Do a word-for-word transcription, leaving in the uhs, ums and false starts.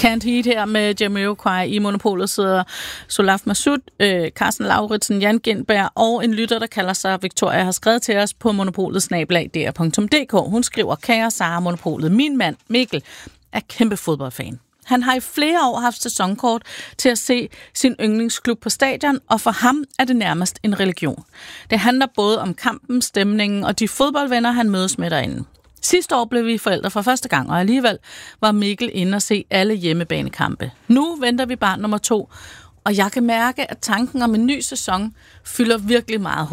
Can't Heat her med Jamiroquai. I Monopolet sidder Solaf Massoud, øh, Carsten Lauritsen, Jan Gindberg og en lytter, der kalder sig Victoria, har skrevet til os på monopolet snabel-a d r punktum d k. Hun skriver: Kære Sara Monopolet, min mand Mikkel er kæmpe fodboldfan. Han har i flere år haft sæsonkort til at se sin yndlingsklub på stadion, og for ham er det nærmest en religion. Det handler både om kampen, stemningen og de fodboldvenner, han mødes med derinde. Sidste år blev vi forældre for første gang, og alligevel var Mikkel inde og se alle hjemmebanekampe. Nu venter vi barn nummer to, og jeg kan mærke, at tanken om en ny sæson fylder virkelig meget